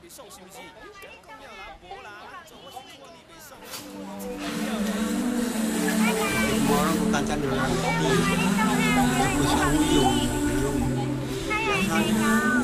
大家留意，不想用，别看。